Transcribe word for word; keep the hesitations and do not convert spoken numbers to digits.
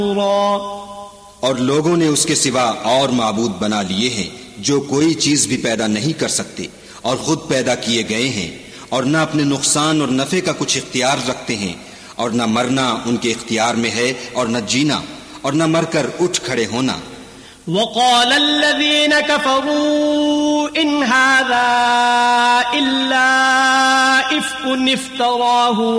और लोगों ने उसके सिवा और माबूद बना लिए हैं जो कोई चीज भी पैदा नहीं कर सकते और खुद पैदा किए गए हैं, और न अपने नुकसान और नफे का कुछ इख्तियार रखते हैं, और न मरना उनके इख्तियार में है और न जीना, और न मरकर उठ खड़े होना। वक़ाल अल्लज़ीन कफ़रू इन हाज़ा इल्ला इफ़्कुन इफ़्तराहु